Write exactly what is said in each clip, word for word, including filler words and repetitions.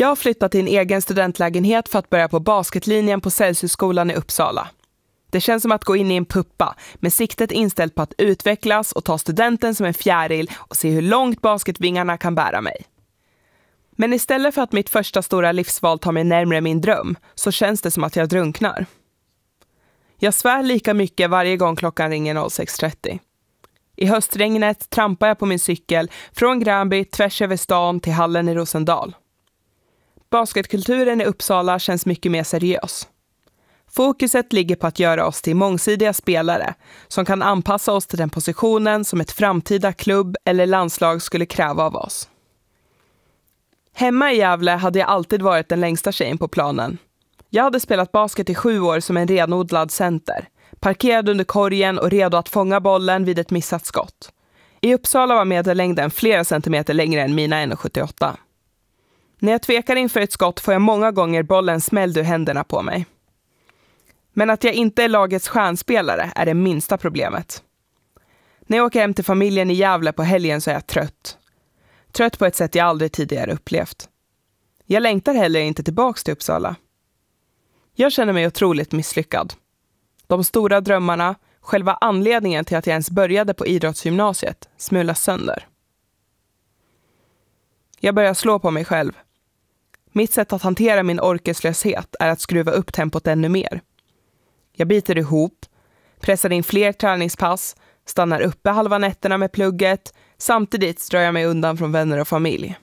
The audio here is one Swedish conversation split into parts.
Jag har flyttat till en egen studentlägenhet för att börja på basketlinjen på Celsiusskolan i Uppsala. Det känns som att gå in i en puppa med siktet inställt på att utvecklas och ta studenten som en fjäril och se hur långt basketvingarna kan bära mig. Men istället för att mitt första stora livsval tar mig närmare min dröm så känns det som att jag drunknar. Jag svär lika mycket varje gång klockan ringer sex trettio. I höstregnet trampar jag på min cykel från Gränby tvärs över stan till hallen i Rosendal. Basketkulturen i Uppsala känns mycket mer seriös. Fokuset ligger på att göra oss till mångsidiga spelare som kan anpassa oss till den positionen som ett framtida klubb eller landslag skulle kräva av oss. Hemma i Gävle hade jag alltid varit den längsta tjejen på planen. Jag hade spelat basket i sju år som en renodlad center, parkerad under korgen och redo att fånga bollen vid ett missat skott. I Uppsala var medellängden flera centimeter längre än mina ett komma sjuttioåtta. När jag tvekar inför ett skott får jag många gånger bollen smälld ur händerna på mig. Men att jag inte är lagets stjärnspelare är det minsta problemet. När jag åker hem till familjen i Gävle på helgen så är jag trött. Trött på ett sätt jag aldrig tidigare upplevt. Jag längtar heller inte tillbaks till Uppsala. Jag känner mig otroligt misslyckad. De stora drömmarna, själva anledningen till att jag ens började på idrottsgymnasiet, smulas sönder. Jag börjar slå på mig själv. Mitt sätt att hantera min orkeslöshet är att skruva upp tempot ännu mer. Jag biter ihop, pressar in fler träningspass, stannar uppe halva nätterna med plugget, samtidigt drar jag mig undan från vänner och familj.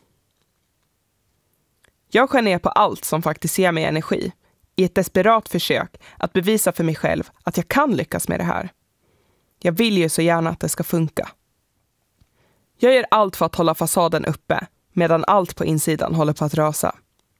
Jag skär ner på allt som faktiskt ger mig energi, i ett desperat försök att bevisa för mig själv att jag kan lyckas med det här. Jag vill ju så gärna att det ska funka. Jag gör allt för att hålla fasaden uppe, medan allt på insidan håller på att rasa.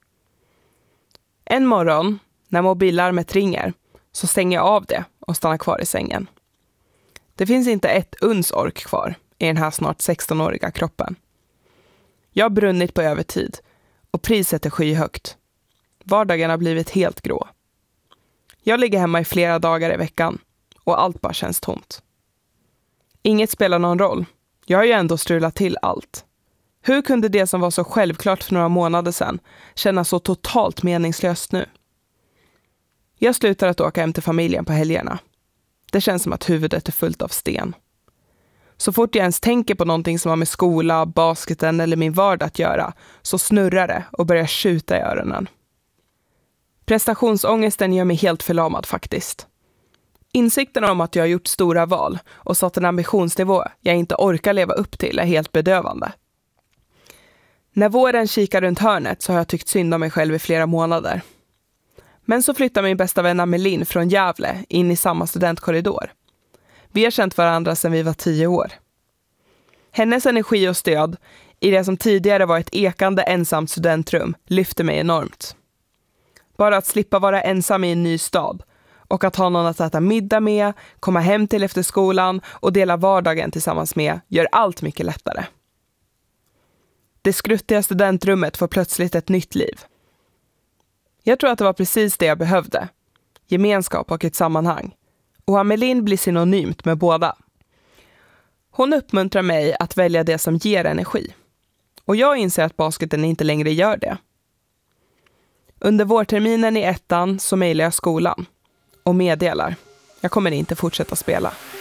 En morgon, när mobillarmet ringer, så stänger jag av det och stannar kvar i sängen. Det finns inte ett uns ork kvar i den här snart sextonåriga kroppen. Jag har brunnit på övertid och priset är skyhögt. Vardagen har blivit helt grå. Jag ligger hemma i flera dagar i veckan och allt bara känns tomt. Inget spelar någon roll. Jag har ju ändå strulat till allt. Hur kunde det som var så självklart för några månader sedan kännas så totalt meningslöst nu? Jag slutar att åka hem till familjen på helgerna. Det känns som att huvudet är fullt av sten. Så fort jag ens tänker på någonting som har med skola, basketen eller min vardag att göra så snurrar det och börjar skjuta i öronen. Prestationsångesten gör mig helt förlamad faktiskt. Insikten om att jag har gjort stora val och satt en ambitionsnivå jag inte orkar leva upp till är helt bedövande. När våren kikar runt hörnet så har jag tyckt synd om mig själv i flera månader. Men så flyttar min bästa vän Amelin från Gävle in i samma studentkorridor. Vi har känt varandra sedan vi var tio år. Hennes energi och stöd i det som tidigare var ett ekande ensamt studentrum lyfter mig enormt. Bara att slippa vara ensam i en ny stad och att ha någon att äta middag med, komma hem till efter skolan och dela vardagen tillsammans med gör allt mycket lättare. Det skruttiga studentrummet får plötsligt ett nytt liv. Jag tror att det var precis det jag behövde. Gemenskap och ett sammanhang. Och Amelin blir synonymt med båda. Hon uppmuntrar mig att välja det som ger energi. Och jag inser att basketen inte längre gör det. Under vårterminen i ettan så mejlar jag skolan. Och meddelar. Jag kommer inte fortsätta spela.